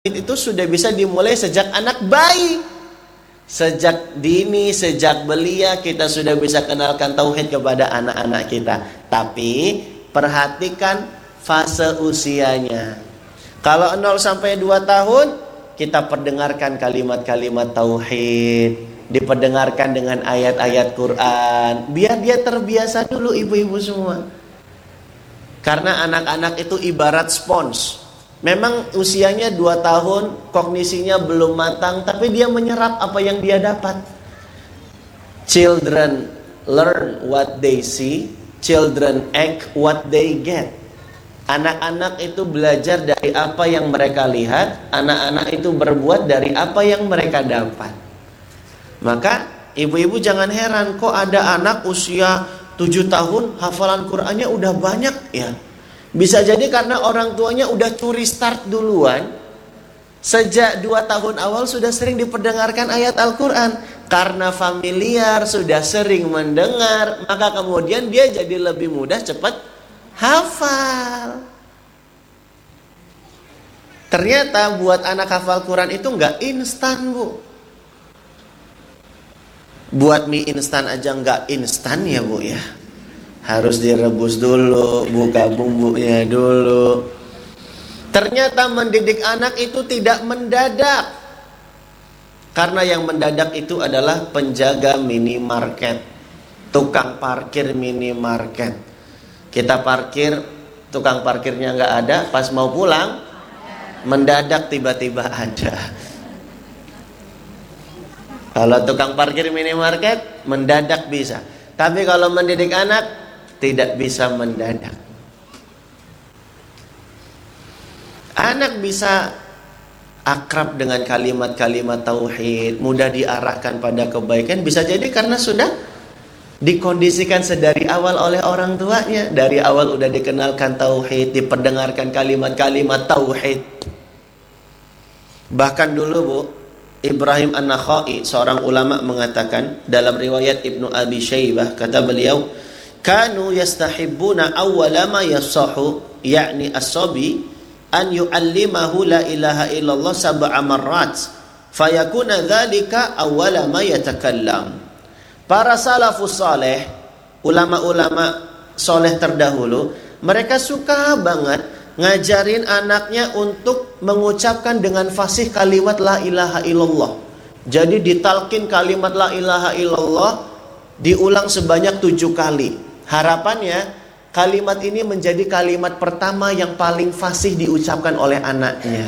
itu sudah bisa dimulai sejak anak bayi. Sejak dini, sejak belia kita sudah bisa kenalkan tauhid kepada anak-anak kita. Tapi perhatikan fase usianya. Kalau 0 sampai 2 tahun kita perdengarkan kalimat-kalimat tauhid, diperdengarkan dengan ayat-ayat Quran, biar dia terbiasa dulu ibu-ibu semua. Karena anak-anak itu ibarat spons. Memang usianya 2 tahun, kognisinya belum matang, tapi dia menyerap apa yang dia dapat. Children learn what they see, children act what they get. Anak-anak itu belajar dari apa yang mereka lihat, anak-anak itu berbuat dari apa yang mereka dapat. Maka ibu-ibu jangan heran, kok ada anak usia 7 tahun hafalan Qur'annya udah banyak ya. Bisa jadi karena orang tuanya udah curi start duluan. Sejak 2 tahun awal sudah sering diperdengarkan ayat Al-Quran. Karena familiar, sudah sering mendengar, maka kemudian dia jadi lebih mudah cepat hafal. Ternyata buat anak hafal Quran itu nggak instan, Bu. Buat mie instan aja nggak instan ya, Bu ya. Harus direbus dulu, buka bumbunya dulu. Ternyata mendidik anak itu tidak mendadak. Karena yang mendadak itu adalah penjaga minimarket, tukang parkir minimarket. Kita parkir, tukang parkirnya nggak ada, pas mau pulang mendadak tiba-tiba ada. Kalau tukang parkir minimarket mendadak bisa. Tapi kalau mendidik anak tidak bisa mendadak. Anak bisa akrab dengan kalimat-kalimat tauhid, mudah diarahkan pada kebaikan, bisa jadi karena sudah dikondisikan sedari awal oleh orang tuanya. Dari awal udah dikenalkan tauhid, diperdengarkan kalimat-kalimat tauhid. Bahkan dulu, Bu, Ibrahim An-Nakhai, seorang ulama, mengatakan dalam riwayat Ibnu Abi Syaibah, kata beliau, kanu yastahibbuna awwala ma yassahu, yakni as-sabi, an yu'allimahu la ilaha illallah sab'a marrat fayakuna dzalika awwala ma yatakallam. Para salafus saleh, ulama-ulama soleh terdahulu, mereka suka banget ngajarin anaknya untuk mengucapkan dengan fasih kalimat la ilaha illallah. Jadi ditalkin kalimat la ilaha illallah diulang sebanyak 7 kali. Harapannya kalimat ini menjadi kalimat pertama yang paling fasih diucapkan oleh anaknya.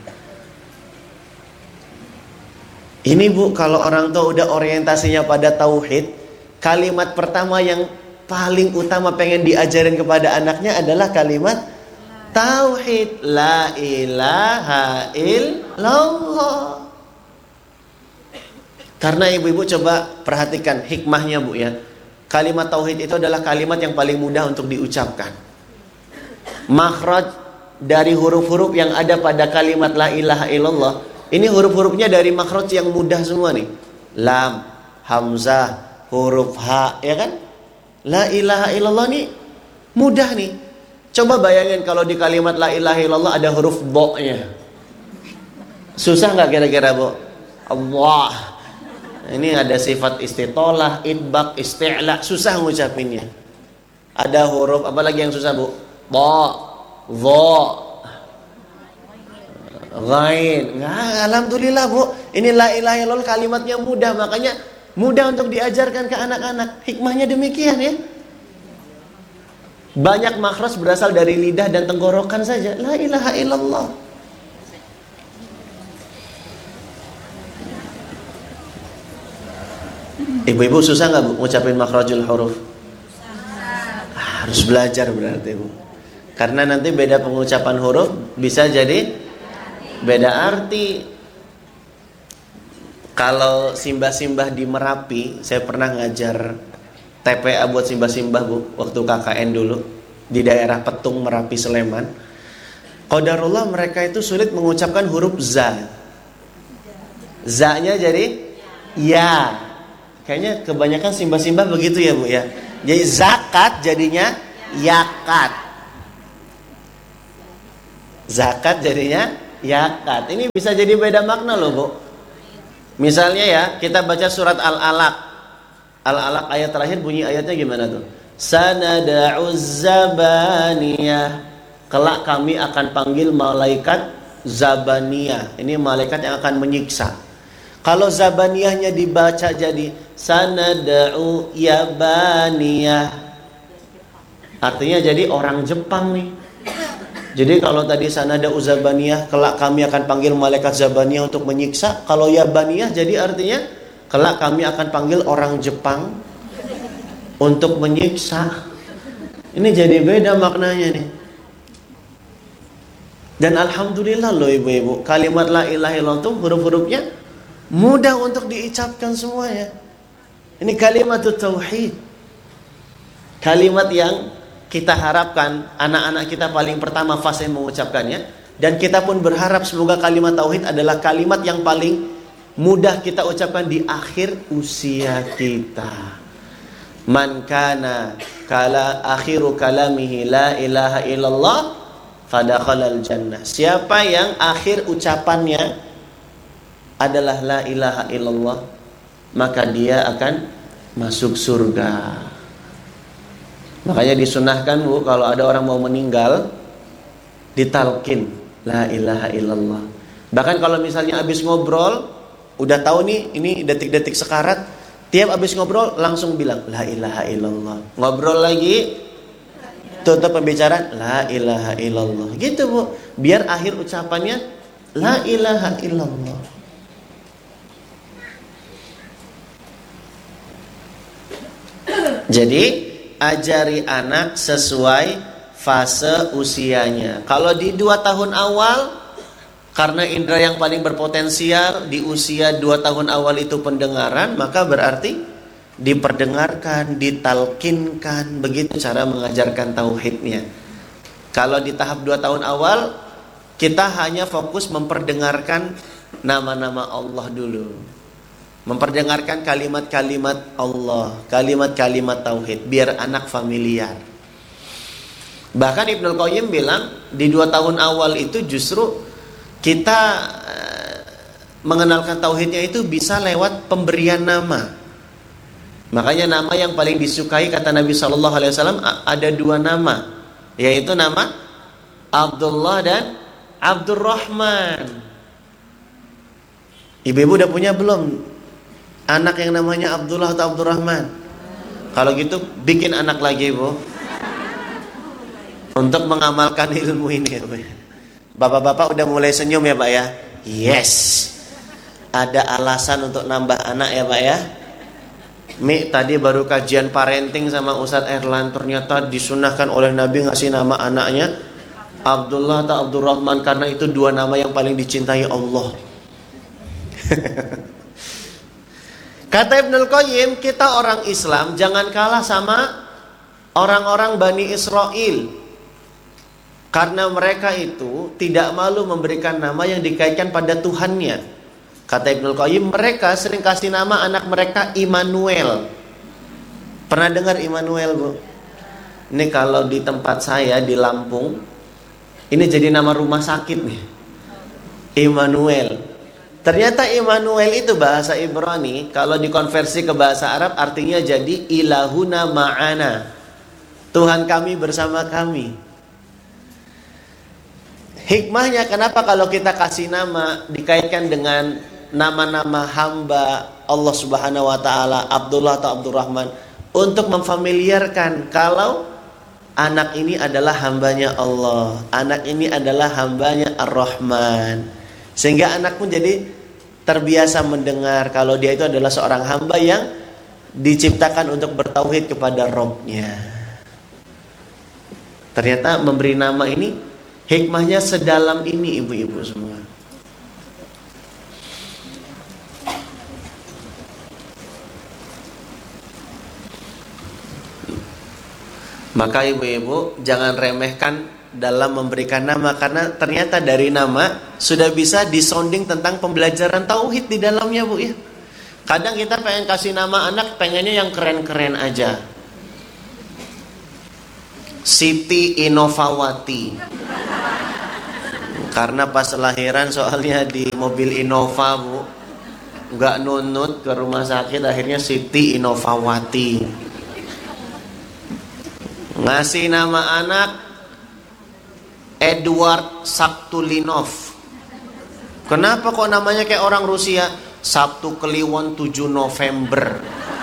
Ini, Bu, kalau orang tua udah orientasinya pada tauhid, kalimat pertama yang paling utama pengen diajarin kepada anaknya adalah kalimat tauhid, la ilaha illallah. Karena ibu-ibu coba perhatikan hikmahnya, Bu ya. Kalimat tauhid itu adalah kalimat yang paling mudah untuk diucapkan. Makhraj dari huruf-huruf yang ada pada kalimat la ilaha illallah, ini huruf-hurufnya dari makhraj yang mudah semua nih. Lam, hamzah, huruf ha, ya kan? La ilaha illallah nih mudah nih. Coba bayangin kalau di kalimat la ilaha illallah ada huruf bo-nya. Susah nggak kira-kira, Bu? Allah. Ini ada sifat istitolah, idbak, isti'la, susah ngucapinnya. Ada huruf apalagi yang susah, Bu? Ba, dha, ghain. Nah, alhamdulillah, Bu. Ini la ilaha illallah kalimatnya mudah, makanya mudah untuk diajarkan ke anak-anak. Hikmahnya demikian ya. Banyak makhraj berasal dari lidah dan tenggorokan saja. La ilaha illallah. Ibu-ibu susah nggak, Bu, ngucapin makhrajul huruf? Harus belajar berarti, Bu. Karena nanti beda pengucapan huruf bisa jadi beda arti. Kalau simbah-simbah di Merapi, saya pernah ngajar TPA buat simbah-simbah, Bu, waktu KKN dulu di daerah Petung, Merapi, Sleman. Qadarullah mereka itu sulit mengucapkan huruf za. Za-nya jadi ya. Kayaknya kebanyakan simbah-simbah begitu ya, Bu ya. Jadi zakat jadinya yakat. Zakat jadinya yakat. Ini bisa jadi beda makna loh, Bu. Misalnya ya, kita baca surat Al-Alaq. Al-Alaq ayat terakhir bunyi ayatnya gimana tuh? Sanada'uz zabaniyah. Kelak kami akan panggil malaikat zabaniyah. Ini malaikat yang akan menyiksa. Kalau zabaniyahnya dibaca jadi sanada'u yabaniyah. Artinya jadi orang Jepang nih. Jadi kalau tadi sanada'u zabaniyah, kelak kami akan panggil malaikat zabaniyah untuk menyiksa. Kalau yabaniyah jadi artinya kelak kami akan panggil orang Jepang untuk menyiksa. Ini jadi beda maknanya nih. Dan alhamdulillah loh ibu-ibu, kalimat la ilaha illallah itu huruf-hurufnya mudah untuk diucapkan semua ya. Ini kalimat tauhid. Kalimat yang kita harapkan anak-anak kita paling pertama fase mengucapkannya. Dan kita pun berharap semoga kalimat tauhid adalah kalimat yang paling mudah kita ucapkan di akhir usia kita. Man kana kala akhiru kalamihi la ilaha illallah fadakhalal jannah. Siapa yang akhir ucapannya adalah la ilaha illallah, maka dia akan masuk surga. Makanya disunahkan Bu, kalau ada orang mau meninggal ditalkin la ilaha illallah. Bahkan kalau misalnya habis ngobrol, udah tahu nih ini detik-detik sekarat, tiap habis ngobrol langsung bilang la ilaha illallah. Ngobrol lagi, tutup pembicaraan la ilaha illallah. Gitu Bu, biar akhir ucapannya la ilaha illallah. Jadi ajari anak sesuai fase usianya. Kalau di 2 tahun awal, karena indera yang paling berpotensial di usia 2 tahun awal itu pendengaran, maka berarti diperdengarkan, ditalkinkan. Begitu cara mengajarkan tauhidnya. Kalau di tahap 2 tahun awal, kita hanya fokus memperdengarkan nama-nama Allah dulu, memperdengarkan kalimat-kalimat Allah, kalimat-kalimat tauhid, biar anak familiar. Bahkan Ibnul Qayyim bilang di 2 tahun awal itu justru kita mengenalkan tauhidnya itu bisa lewat pemberian nama. Makanya nama yang paling disukai kata Nabi SAW ada 2 nama, yaitu nama Abdullah dan Abdurrahman. Ibu-ibu udah punya belum anak yang namanya Abdullah atau Abdurrahman? Kalau gitu bikin anak lagi Bu, untuk mengamalkan ilmu ini. Bapak-bapak udah mulai senyum ya Pak ya? Yes, ada alasan untuk nambah anak ya Pak ya. Mi tadi baru kajian parenting sama Ustadz Erlan, ternyata disunahkan oleh Nabi ngasih nama anaknya Abdullah atau Abdurrahman, karena itu 2 nama yang paling dicintai Allah. Kata Ibnul Qayyim, kita orang Islam jangan kalah sama orang-orang Bani Israel, karena mereka itu tidak malu memberikan nama yang dikaitkan pada Tuhannya. Kata Ibnul Qayyim, mereka sering kasih nama anak mereka Immanuel. Pernah dengar Immanuel Bu? Ini kalau di tempat saya di Lampung, ini jadi nama rumah sakit nih, Immanuel. Ternyata Immanuel itu bahasa Ibrani, kalau dikonversi ke bahasa Arab artinya jadi ilahuna ma'ana, Tuhan kami bersama kami. Hikmahnya kenapa kalau kita kasih nama dikaitkan dengan nama-nama hamba Allah Subhanahu wa taala, Abdullah atau Abdurrahman, untuk memfamiliarkan kalau anak ini adalah hambanya Allah, anak ini adalah hambanya Ar-Rahman. Sehingga anak pun jadi terbiasa mendengar kalau dia itu adalah seorang hamba yang diciptakan untuk bertauhid kepada Rabb-nya. Ternyata memberi nama ini hikmahnya sedalam ini ibu-ibu semua. Maka ibu-ibu jangan remehkan dalam memberikan nama, karena ternyata dari nama sudah bisa disonding tentang pembelajaran tauhid di dalamnya Bu ya. Kadang kita pengen kasih nama anak, pengennya yang keren-keren aja. Siti Inovawati. Karena pas lahiran soalnya di mobil Innova, Bu, nggak nunut ke rumah sakit, akhirnya Siti Innovawati. Ngasih nama anak Edward Sabtulinov. Kenapa kok namanya kayak orang Rusia? Sabtu Kliwon 7 November.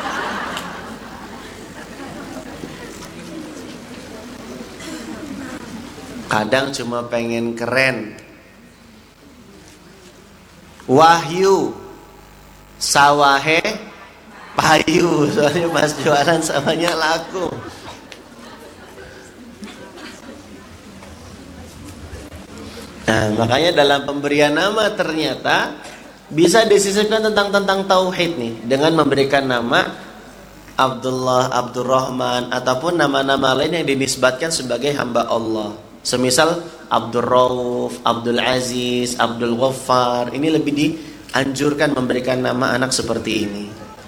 Kadang cuma pengen keren. Wahyu Sawahe Payu, soalnya pas jualan samanya laku. Nah, makanya dalam pemberian nama ternyata bisa disisipkan tentang tauhid nih, dengan memberikan nama Abdullah, Abdurrahman, ataupun nama-nama lain yang dinisbatkan sebagai hamba Allah. Semisal Abdul Rauf, Abdul Aziz, Abdul Ghaffar. Ini lebih dianjurkan memberikan nama anak seperti ini.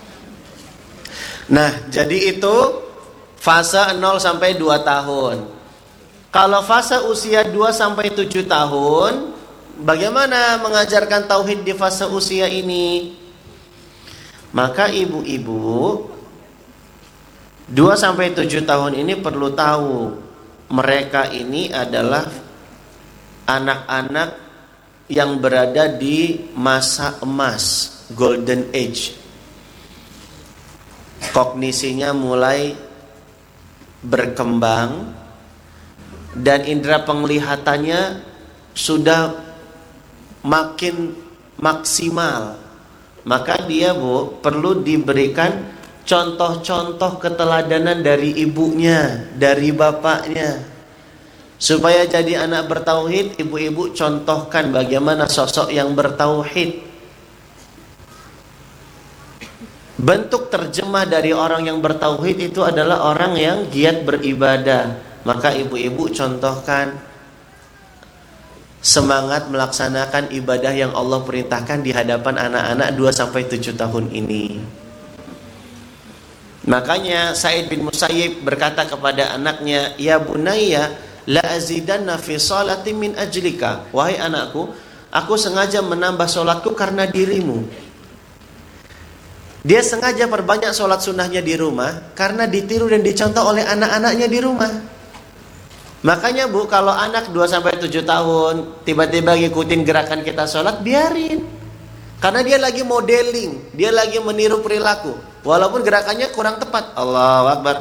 Nah, jadi itu fase 0 sampai 2 tahun. Kalau fase usia 2 sampai 7 tahun, bagaimana mengajarkan tauhid di fase usia ini? Maka ibu-ibu 2 sampai 7 tahun ini perlu tahu, mereka ini adalah anak-anak yang berada di masa emas, golden age. Kognisinya mulai berkembang dan indera penglihatannya sudah makin maksimal. Maka dia, Bu, perlu diberikan contoh-contoh keteladanan dari ibunya, dari bapaknya. Supaya jadi anak bertauhid, ibu-ibu contohkan bagaimana sosok yang bertauhid. Bentuk terjemah dari orang yang bertauhid itu adalah orang yang giat beribadah. Maka ibu-ibu contohkan semangat melaksanakan ibadah yang Allah perintahkan di hadapan anak-anak 2 sampai 7 tahun ini. Makanya Sa'id bin Musayyib berkata kepada anaknya, "Ya bunayya, la azidanna fi salati min ajlika." Wahai anakku, aku sengaja menambah solatku karena dirimu. Dia sengaja perbanyak solat sunnahnya di rumah karena ditiru dan dicontoh oleh anak-anaknya di rumah. Makanya, Bu, kalau anak 2 sampai 7 tahun tiba-tiba ngikutin gerakan kita solat, biarin. Karena dia lagi modeling, dia lagi meniru perilaku. Walaupun gerakannya kurang tepat. Allahu Akbar.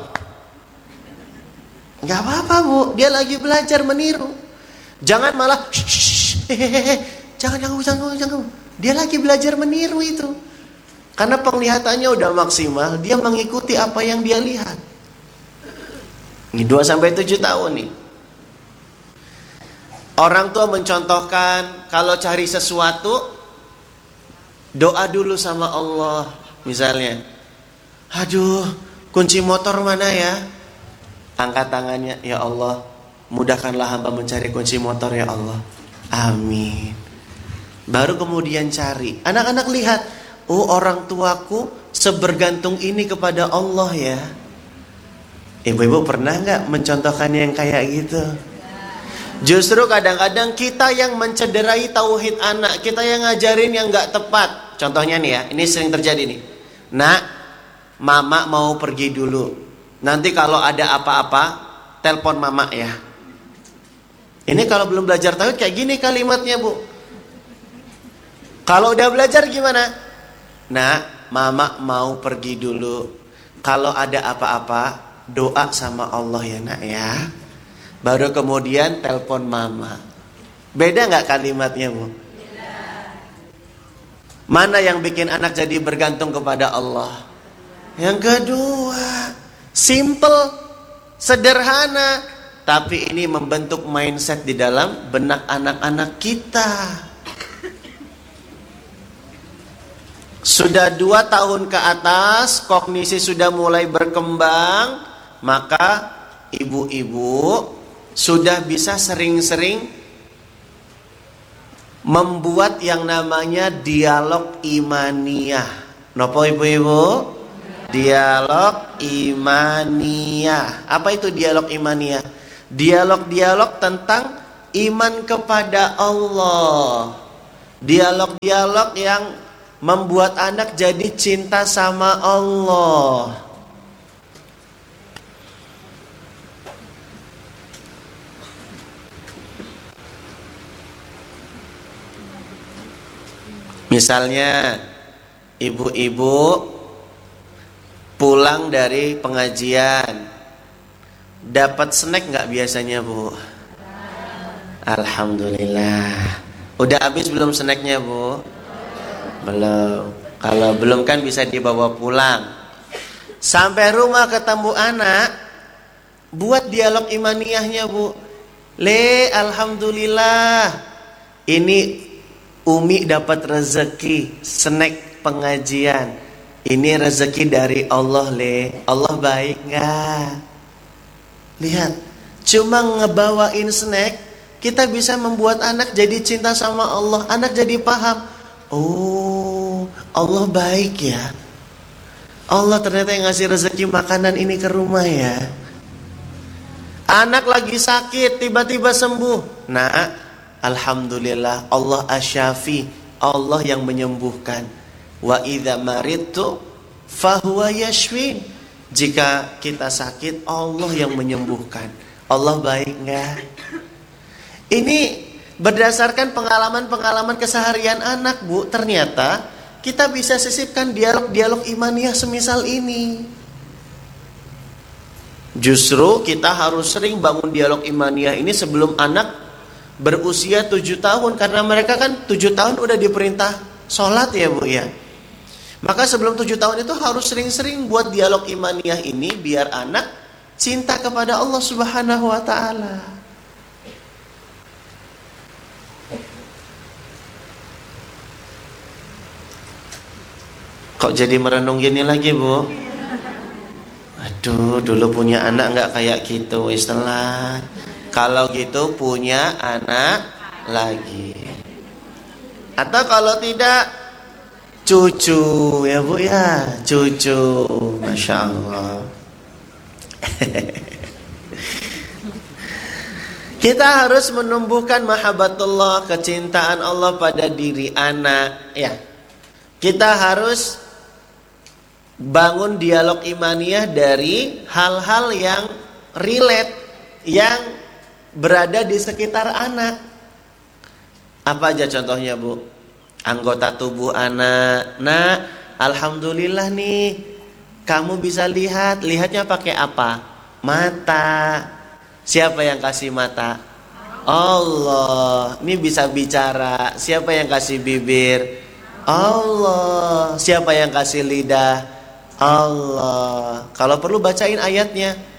Gak apa-apa, Bu, dia lagi belajar meniru. Jangan malah jangan. Dia lagi belajar meniru itu. Karena penglihatannya udah maksimal, dia mengikuti apa yang dia lihat. Ini 2 sampai 7 tahun nih. Orang tua mencontohkan kalau cari sesuatu, doa dulu sama Allah. Misalnya, aduh, kunci motor mana ya? Angkat tangannya, ya Allah, mudahkanlah hamba mencari kunci motor ya Allah. Amin. Baru kemudian cari. Anak-anak lihat, oh, orang tuaku sebergantung ini kepada Allah ya. Ibu-ibu pernah nggak mencontohkan yang kayak gitu? Justru kadang-kadang kita yang mencederai tauhid anak, kita yang ngajarin yang nggak tepat. Contohnya nih ya, ini sering terjadi nih. Nak, mama mau pergi dulu. Nanti kalau ada apa-apa, telepon mama ya. Ini kalau belum belajar tauhid kayak gini kalimatnya, Bu. Kalau udah belajar gimana? Nak, mama mau pergi dulu. Kalau ada apa-apa, doa sama Allah ya nak ya. Baru kemudian telepon mama. Beda nggak kalimatnya, Bu? Mana yang bikin anak jadi bergantung kepada Allah? Yang kedua, simple, sederhana, tapi ini membentuk mindset di dalam benak anak-anak kita. Sudah 2 tahun ke atas, kognisi sudah mulai berkembang, maka ibu-ibu sudah bisa sering-sering membuat yang namanya dialog imaniyah. Nopo ibu-ibu? Dialog imaniyah. Apa itu dialog imaniyah? Dialog-dialog tentang iman kepada Allah. Dialog-dialog yang membuat anak jadi cinta sama Allah. Misalnya ibu-ibu pulang dari pengajian, dapat snack nggak biasanya, Bu? Alhamdulillah. Udah habis belum snacknya, Bu? Belum. Kalau belum kan bisa dibawa pulang. Sampai rumah ketemu anak, buat dialog imaniyahnya, Bu. Alhamdulillah. Ini Umi dapat rezeki snack pengajian. Ini rezeki dari Allah, Allah baik nggak? Lihat, cuma ngebawain snack, kita bisa membuat anak jadi cinta sama Allah. Anak jadi paham, oh Allah baik ya. Allah ternyata yang ngasih rezeki makanan ini ke rumah ya. Anak lagi sakit, tiba-tiba sembuh. Nah, alhamdulillah, Allah asyafi, Allah yang menyembuhkan. Wa idza maridtu fahuwa yashfin. Jika kita sakit, Allah yang menyembuhkan. Allah baik enggak? Ini berdasarkan pengalaman-pengalaman keseharian anak, Bu. Ternyata kita bisa sisipkan dialog-dialog imaniyah semisal ini. Justru kita harus sering bangun dialog imaniyah ini sebelum anak berusia 7 tahun, karena mereka kan 7 tahun udah diperintah sholat ya, Bu ya. Maka sebelum 7 tahun itu harus sering-sering buat dialog imaniyah ini biar anak cinta kepada Allah Subhanahu wa taala. Kok jadi merenung gini lagi, Bu? Aduh, dulu punya anak nggak kayak gitu, istilah. Kalau gitu punya anak lagi. Atau kalau tidak, cucu ya, Bu ya, cucu. Masya Allah. Kita harus menumbuhkan mahabbatullah, kecintaan Allah pada diri anak ya. Kita harus bangun dialog imaniyah dari hal-hal yang relate, yang berada di sekitar anak. Apa aja contohnya, Bu? Anggota tubuh anak. Nah, alhamdulillah nih, kamu bisa lihat. Lihatnya pakai apa? Mata. Siapa yang kasih mata? Allah. Ini bisa bicara. Siapa yang kasih bibir? Allah. Siapa yang kasih lidah? Allah. Kalau perlu bacain ayatnya.